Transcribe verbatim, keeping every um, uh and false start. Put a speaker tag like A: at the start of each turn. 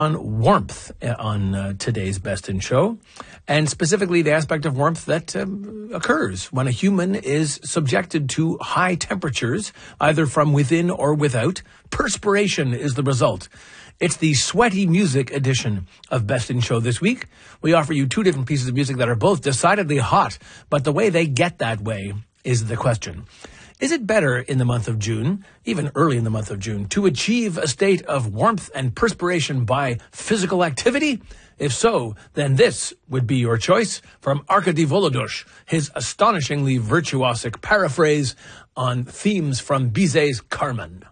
A: on warmth on uh, today's Best in Show, and specifically the aspect of warmth that um, occurs when a human is subjected to high temperatures, either from within or without. Perspiration is the result. It's the sweaty music edition of Best in Show this week. We offer you two different pieces of music that are both decidedly hot, but the way they get that way is the question. Is it better in the month of June, even early in the month of June, to achieve a state of warmth and perspiration by physical activity? If so, then this would be your choice from Arkady Volodush, his astonishingly virtuosic paraphrase on themes from Bizet's Carmen.